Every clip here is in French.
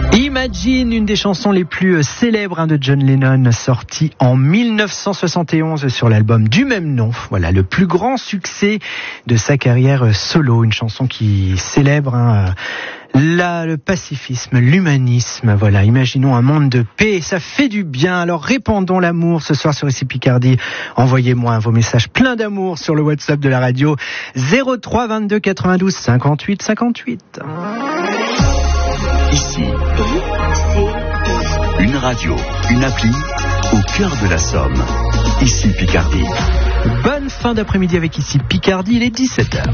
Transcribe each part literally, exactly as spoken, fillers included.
Imagine, une des chansons les plus célèbres de John Lennon, sortie en mille neuf cent soixante et onze sur l'album du même nom. Voilà, le plus grand succès de sa carrière solo. Une chanson qui célèbre hein, la, le pacifisme, l'humanisme. Voilà, imaginons un monde de paix. Ça fait du bien. Alors répandons l'amour ce soir sur Ici Picardie. Envoyez-moi vos messages pleins d'amour sur le WhatsApp de la radio zéro trois vingt-deux quatre-vingt-douze cinquante-huit cinquante-huit. Ici, une radio, une appli au cœur de la Somme. Ici Picardie. Bonne fin d'après-midi avec Ici Picardie, il est dix-sept heures.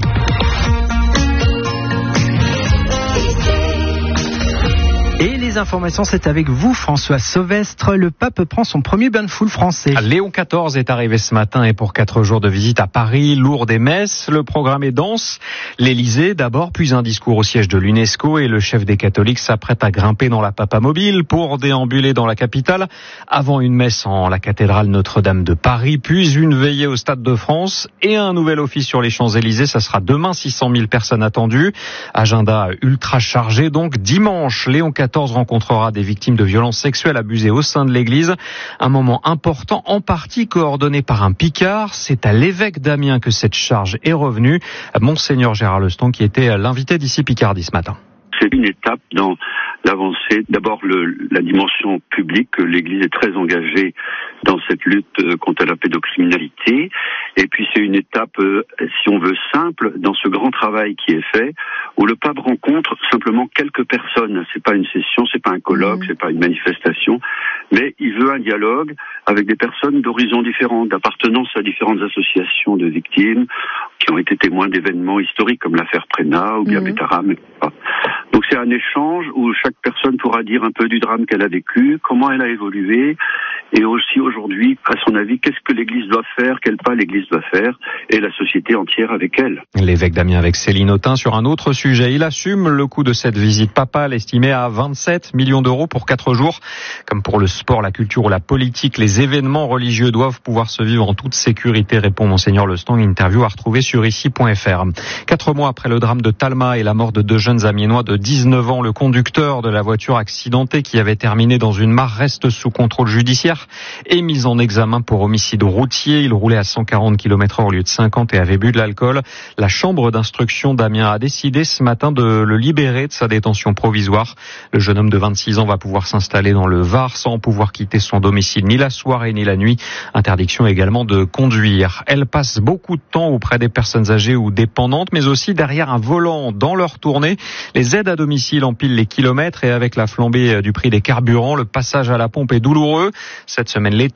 Et les informations, c'est avec vous, François Sauvestre. Le pape prend son premier bain de foule français. Léon quatorze est arrivé ce matin et pour quatre jours de visite à Paris, Lourdes et Metz. Le programme est dense. L'Élysée d'abord, puis un discours au siège de l'UNESCO et le chef des catholiques s'apprête à grimper dans la papamobile pour déambuler dans la capitale avant une messe en la cathédrale Notre-Dame de Paris, puis une veillée au Stade de France et un nouvel office sur les Champs-Élysées. Ça sera demain, six cent mille personnes attendues. Agenda ultra chargé donc. Dimanche, Léon quatorze rencontrera des victimes de violences sexuelles abusées au sein de l'église. Un moment important, en partie coordonné par un Picard. C'est à l'évêque d'Amiens que cette charge est revenue. Monseigneur Gérard Leston qui était l'invité d'Ici Picardie ce matin. C'est une étape dans l'avancée. D'abord, le, la dimension publique. L'Église est très engagée dans cette lutte contre la pédocriminalité. Et puis, c'est une étape, si on veut, simple dans ce grand travail qui est fait, où le pape rencontre simplement quelques personnes. C'est pas une session, c'est pas un colloque, mmh. c'est pas une manifestation, mais il veut un dialogue avec des personnes d'horizons différents, d'appartenance à différentes associations de victimes qui ont été témoins d'événements historiques comme l'affaire Prénat ou bien mmh. Betaram, et cetera. Donc c'est un échange où chaque personne pourra dire un peu du drame qu'elle a vécu, comment elle a évolué, et aussi aujourd'hui, à son avis, qu'est-ce que l'Église doit faire, quel pas l'Église doit faire, et la société entière avec elle. L'évêque d'Amiens avec Céline Autain sur un autre sujet. Il assume le coût de cette visite papale estimée à vingt-sept millions d'euros pour quatre jours. Comme pour le sport, la culture ou la politique, les événements religieux doivent pouvoir se vivre en toute sécurité, répond Monseigneur Leston. Interview à retrouver sur ici point f r. Quatre mois après le drame de Talma et la mort de deux jeunes Amiénois de dix-neuf ans, le conducteur de la voiture accidentée qui avait terminé dans une mare reste sous contrôle judiciaire et mis en examen pour homicide routier. Il roulait à cent quarante kilomètres heure au lieu de cinquante et avait bu de l'alcool. La chambre d'instruction d'Amiens a décidé ce matin de le libérer de sa détention provisoire. Le jeune homme de vingt-six ans va pouvoir s'installer dans le Var sans pouvoir quitter son domicile ni la soirée ni la nuit. Interdiction également de conduire. Elle passe beaucoup de temps auprès des personnes âgées ou dépendantes, mais aussi derrière un volant dans leur tournée. Les aides à domicile empilent les kilomètres et avec la flambée du prix des carburants, le passage à la pompe est douloureux. Cette semaine, l'État